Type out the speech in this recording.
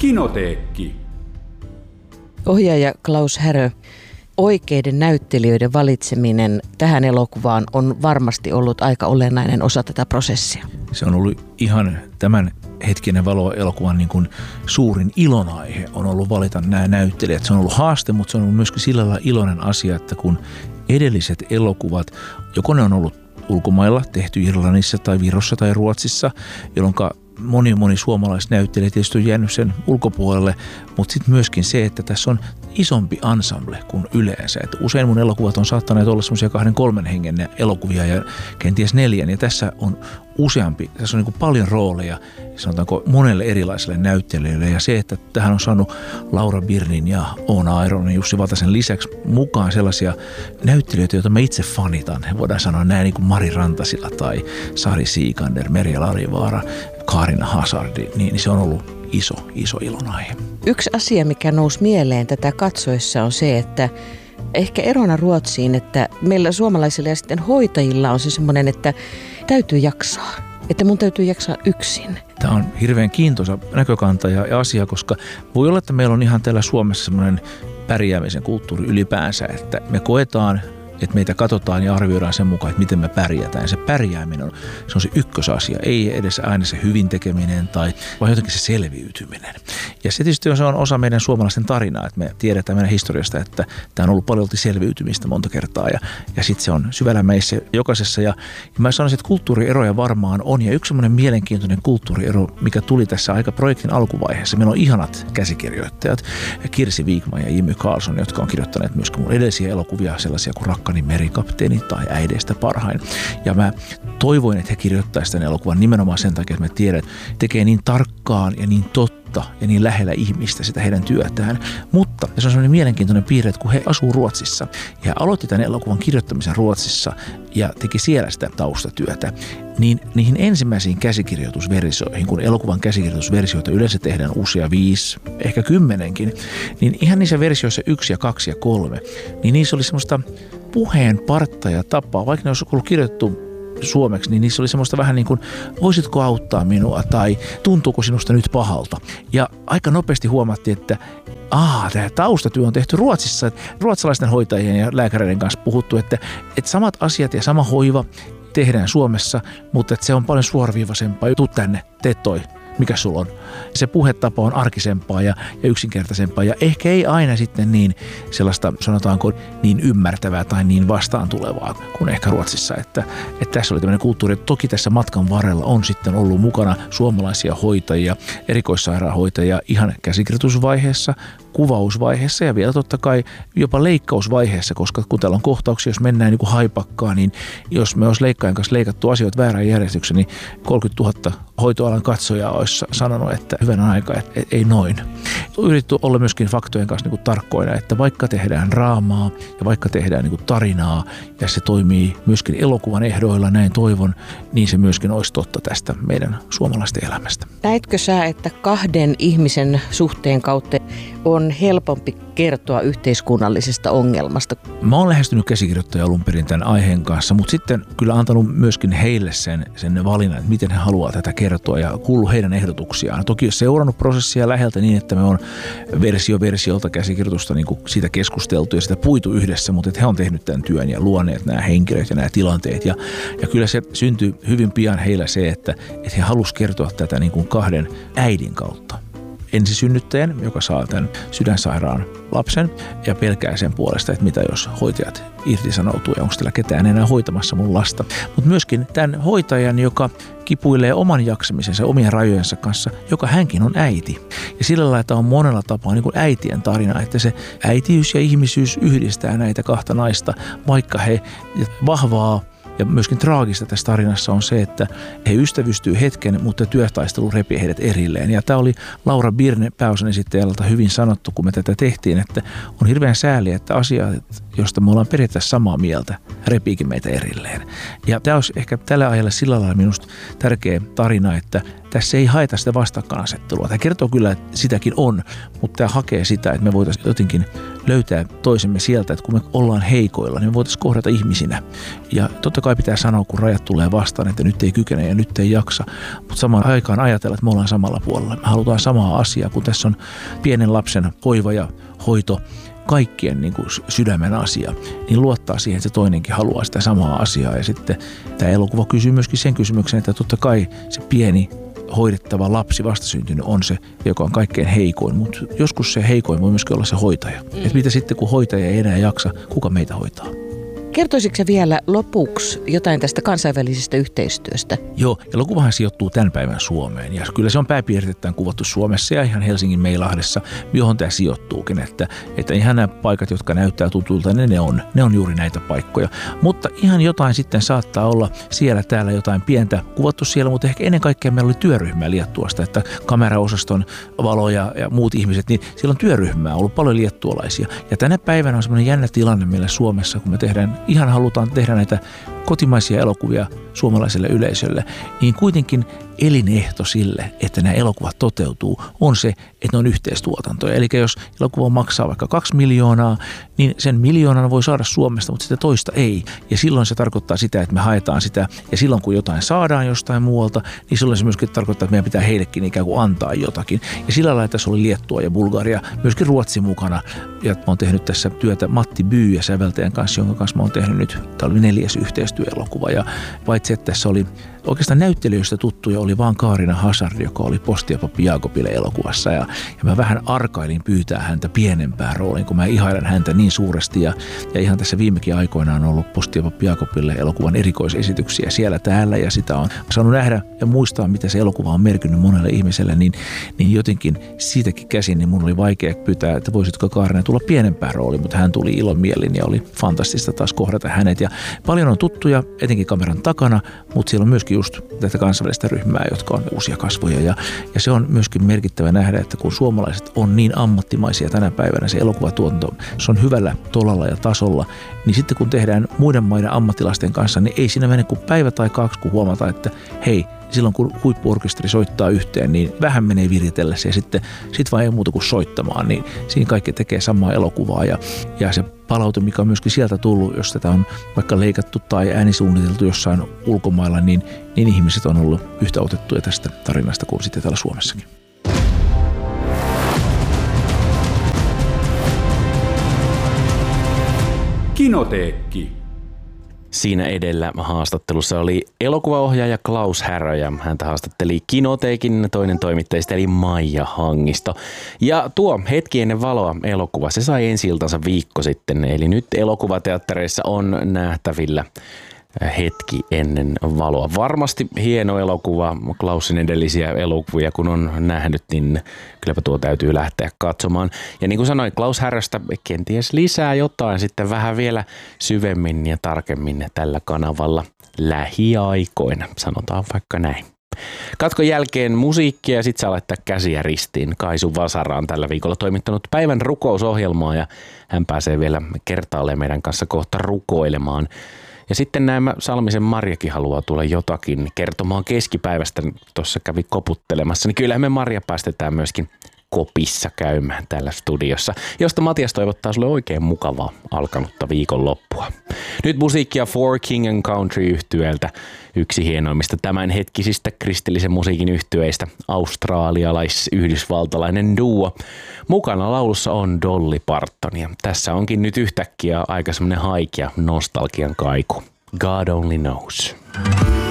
Kinoteekki. Ohjaaja Klaus Härö, oikeiden näyttelijöiden valitseminen tähän elokuvaan on varmasti ollut aika olennainen osa tätä prosessia. Se on ollut ihan tämän hetkinen Valo-elokuvan niin kuin suurin ilonaihe on ollut valita nämä näyttelijät. Se on ollut haaste, mutta se on ollut myöskin sillä lailla iloinen asia, että kun edelliset elokuvat, joko ne on ollut ulkomailla, tehty Irlannissa tai Virossa tai Ruotsissa, jolloin moni suomalaisnäyttelijä tietysti on jäänyt sen ulkopuolelle, mutta sitten myöskin se, että tässä on isompi ensemble kuin yleensä. Että usein mun elokuvat on saattaneet olla semmoisia 2-3 hengen elokuvia ja kenties 4, ja tässä on useampi, tässä on niin kuin paljon rooleja, sanotaanko monelle erilaiselle näyttelijöille, ja se, että tähän on saanut Laura Birnin ja Oona Aironin, Jussi Vatasen lisäksi mukaan sellaisia näyttelijöitä, joita mä itse fanitan. Voidaan sanoa näin niin kuin Mari Rantasila tai Sari Siikander, Merja Larivaara, Kaarina Hazardi, niin se on ollut iso ilonaihe. Yksi asia, mikä nousi mieleen tätä katsoessa on se, että ehkä erona Ruotsiin, että meillä suomalaisilla ja sitten hoitajilla on se semmoinen, että täytyy jaksaa. Että mun täytyy jaksaa yksin. Tämä on hirveän kiintoisa näkökanta ja asia, koska voi olla, että meillä on ihan täällä Suomessa semmoinen pärjäämisen kulttuuri ylipäänsä, että me koetaan, että meitä katsotaan ja arvioidaan sen mukaan, että miten me pärjätään. Se pärjääminen se on se ykkösasia, ei edes aina se hyvin tekeminen vaan jotenkin se selviytyminen. Ja se tietysti on osa meidän suomalaisten tarinaa, että me tiedetään meidän historiasta, että tämä on ollut paljon selviytymistä monta kertaa ja sitten se on syvällä meissä jokaisessa. Ja mä sanoisin, että kulttuurieroja varmaan on, ja yksi semmoinen mielenkiintoinen kulttuuriero, mikä tuli tässä aika projektin alkuvaiheessa. Meillä on ihanat käsikirjoittajat, Kirsi Wigman ja Jimmy Karlsson, jotka on kirjoittaneet myöskin mun edellisiä elokuvia, sellaisia kuin Rakkani merikapteeni tai Äideistä parhain. Ja mä toivoin, että he kirjoittaisivat tämän elokuvan nimenomaan sen takia, että mä tiedän, että tekee niin tarkkaan ja niin totta ja niin lähellä ihmistä sitä heidän työtään. Mutta se on sellainen mielenkiintoinen piirre, että kun he asuu Ruotsissa ja aloitti tämän elokuvan kirjoittamisen Ruotsissa ja teki siellä sitä taustatyötä, niin niihin ensimmäisiin käsikirjoitusversioihin, kun elokuvan käsikirjoitusversioita yleensä tehdään usea 5, ehkä 10kin, niin ihan niissä versioissa 1 ja 2 ja 3, niin niissä oli semmoista puheen partta ja tapaa, vaikka ne olisi ollut kirjoitettu suomeksi, niin niissä oli semmoista vähän niin kuin, voisitko auttaa minua tai tuntuuko sinusta nyt pahalta. Ja aika nopeasti huomattiin, että tämä taustatyö on tehty Ruotsissa, että ruotsalaisten hoitajien ja lääkäreiden kanssa puhuttu, että samat asiat ja sama hoiva tehdään Suomessa, mutta että se on paljon suoraviivaisempaa. Tuu tänne, tee toi. Mikä sulla on? Se puhetapa on arkisempaa ja yksinkertaisempaa ja ehkä ei aina sitten niin sellaista, sanotaanko, niin ymmärtävää tai niin vastaan tulevaa kuin ehkä Ruotsissa. Että tässä oli tämmöinen kulttuuri, että toki tässä matkan varrella on sitten ollut mukana suomalaisia hoitajia, erikoissairaanhoitajia ihan käsikirjoitusvaiheessa, kuvausvaiheessa ja vielä totta kai jopa leikkausvaiheessa, koska kun täällä on kohtauksia, jos mennään niin kuin haipakkaan, niin jos me olisi leikkaajan kanssa leikattu asioita väärään järjestykseen, niin 30 000 hoitoalan katsojaa olisi sanonut, että hyvän aikaa, että ei noin. Yritetty olla myöskin faktojen kanssa niin kuin tarkkoina, että vaikka tehdään draamaa ja vaikka tehdään niin kuin tarinaa ja se toimii myöskin elokuvan ehdoilla, näin toivon, niin se myöskin olisi totta tästä meidän suomalaisten elämästä. Näetkö sä, että 2 ihmisen suhteen kautta on helpompi kertoa yhteiskunnallisesta ongelmasta? Mä oon lähestynyt käsikirjoittajia alun perin tämän aiheen kanssa, mutta sitten kyllä antanut myöskin heille sen valinnan, että miten he haluaa tätä kertoa ja kuullut heidän ehdotuksiaan. Toki olen seurannut prosessia läheltä niin, että me on versiolta käsikirjoitusta niin kuin siitä keskusteltu ja sitä puitu yhdessä, mutta että he on tehnyt tämän työn ja luoneet nämä henkilöt ja nämä tilanteet. Ja kyllä se syntyi hyvin pian heillä se, että he halusivat kertoa tätä niin kuin 2 äidin kautta. Ensisynnyttäjän, joka saa tämän sydänsairaan lapsen ja pelkää sen puolesta, että mitä jos hoitajat irtisanoutuu ja onko tällä ketään enää hoitamassa mun lasta. Mutta myöskin tämän hoitajan, joka kipuilee oman jaksamisensa, omien rajojensa kanssa, joka hänkin on äiti. Ja sillä lailla, että on monella tapaa niin kuin äitien tarina, että se äitiys ja ihmisyys yhdistää näitä 2 naista, vaikka he vahvaa ja myöskin traagista tässä tarinassa on se, että he ystävystyy hetken, mutta työtaistelu repii heidät erilleen. Ja tämä oli Laura Birne pääosan esittäjältä hyvin sanottu, kun me tätä tehtiin, että on hirveän sääli, että asiat, josta me ollaan periaatteessa samaa mieltä, repiikin meitä erilleen. Ja tämä olisi ehkä tällä ajalla sillä lailla minusta tärkeä tarina, että tässä ei haeta sitä vastakkainasettelua. Tämä kertoo kyllä, että sitäkin on, mutta tämä hakee sitä, että me voitaisiin jotenkin löytää toisemme sieltä, että kun me ollaan heikoilla, niin me voitaisiin kohdata ihmisinä. Ja totta kai pitää sanoa, kun rajat tulee vastaan, että nyt ei kykene ja nyt ei jaksa, mutta samaan aikaan ajatella, että me ollaan samalla puolella. Me halutaan samaa asiaa, kun tässä on pienen lapsen hoiva ja hoito, kaikkien niin kuin sydämen asia, niin luottaa siihen, että se toinenkin haluaa sitä samaa asiaa. Ja sitten tämä elokuva kysyy myöskin sen kysymyksen, että totta kai se pieni hoidettava lapsi, vastasyntynyt, on se, joka on kaikkein heikoin, mutta joskus se heikoin voi myöskin olla se hoitaja. Että mitä sitten, kun hoitaja ei enää jaksa, kuka meitä hoitaa? Kertoisitko vielä lopuksi jotain tästä kansainvälisestä yhteistyöstä? Joo, elokuvahan sijoittuu tämän päivän Suomeen. Ja kyllä se on pääpiirteittäin kuvattu Suomessa ja ihan Helsingin Meilahdessa, johon tämä sijoittuukin. Että ihan nämä paikat, jotka näyttää tutulta, ne on juuri näitä paikkoja. Mutta ihan jotain sitten saattaa olla siellä täällä jotain pientä kuvattu siellä, mutta ehkä ennen kaikkea meillä oli työryhmää Liettuasta, että kameraosaston Valo ja muut ihmiset, niin siellä on työryhmää, ollut paljon liettualaisia. Ja tänä päivänä on semmoinen jännä tilanne meillä Suomessa, kun me halutaan tehdä näitä kotimaisia elokuvia suomalaiselle yleisölle, niin kuitenkin elinehto sille, että nämä elokuvat toteutuu, on se, että ne on yhteistuotantoja. Eli jos elokuva maksaa vaikka 2 miljoonaa, niin sen 1 miljoonan voi saada Suomesta, mutta sitä toista ei. Ja silloin se tarkoittaa sitä, että me haetaan sitä. Ja silloin kun jotain saadaan jostain muualta, niin silloin se myöskin tarkoittaa, että meidän pitää heillekin ikään kuin antaa jotakin. Ja sillä lailla tässä oli Liettua ja Bulgaria, myöskin Ruotsi mukana. Ja mä oon tehnyt tässä työtä Matti Byy ja säveltäjän kanssa, jonka kanssa mä oon tehnyt nyt. Tämä oli 4. yhteistyöelokuva. Ja paitsi, että tässä oli oikeastaan näyttelijöistä tuttuja, oli vaan Kaarina Hazard, joka oli Posti ja Pappi Jaakobille elokuvassa. Ja mä vähän arkailin pyytää häntä pienempään rooliin, kun mä ihailen häntä niin suuresti. Ja ihan tässä viimekin aikoina on ollut Posti ja Pappi Jaakobille elokuvan erikoisesityksiä siellä täällä. Ja sitä on saanut nähdä ja muistaa, mitä se elokuva on merkinnyt monelle ihmiselle. Niin jotenkin siitäkin käsin, niin mun oli vaikea pyytää, että voisitko Kaarina tulla pienempään rooliin. Mutta hän tuli ilomielin ja oli fantastista taas kohdata hänet. Ja paljon on tuttuja, etenkin kameran takana, mutta siellä on myöskin just tätä kansainvälistä ryhmää, jotka on uusia kasvoja. Ja se on myöskin merkittävä nähdä, että kun suomalaiset on niin ammattimaisia tänä päivänä, se elokuvatuotanto, se on hyvällä tolalla ja tasolla, niin sitten kun tehdään muiden maiden ammattilaisten kanssa, niin ei siinä mene kuin päivä tai 2, kun huomataan, että hei, silloin kun huippu-orkesteri soittaa yhteen, niin vähän menee viritellessä ja sitten vaan ei muuta kuin soittamaan, niin siinä kaikki tekee samaa elokuvaa ja se palaute, mikä on myöskin sieltä tullut, jos tätä on vaikka leikattu tai äänisuunniteltu jossain ulkomailla, niin ihmiset on ollut yhtä otettuja tästä tarinasta kuin sitten täällä Suomessakin. Kinoteekki. Siinä edellä haastattelussa oli elokuvaohjaaja Klaus Härö ja häntä haastatteli Kinoteekin toinen toimittajista eli Maija Hangisto. Ja tuo Hetki ennen valoa -elokuva, se sai ensi-iltansa viikko sitten, eli nyt elokuvateattereissa on nähtävillä Hetki ennen valoa. Varmasti hieno elokuva, Klausin edellisiä elokuvia kun on nähnyt, niin kylläpä tuo täytyy lähteä katsomaan. Ja niin kuin sanoin, Klaus Häröstä kenties lisää jotain sitten vähän vielä syvemmin ja tarkemmin tällä kanavalla lähiaikoina, sanotaan vaikka näin. Katkon jälkeen musiikkia ja sitten saa laittaa käsiä ristiin. Kaisu Vasara on tällä viikolla toimittanut päivän rukousohjelmaa ja hän pääsee vielä kertaalleen meidän kanssa kohta rukoilemaan. Ja sitten näemme Salmisen Marjakin haluaa tulla jotakin kertomaan keskipäivästä. Tuossa kävi koputtelemassa, niin kyllähän me Marja päästetään myöskin kopissa käymään täällä studiossa, josta Matias toivottaa sulle oikein mukavaa alkanutta viikonloppua. Nyt musiikkia Four King and Country -yhtyeeltä, yksi hienoimmista tämänhetkisistä kristillisen musiikin yhtyeistä, australialais-yhdysvaltalainen duo. Mukana laulussa on Dolly Parton ja tässä onkin nyt yhtäkkiä aika semmoinen haikea nostalgian kaiku. God Only Knows.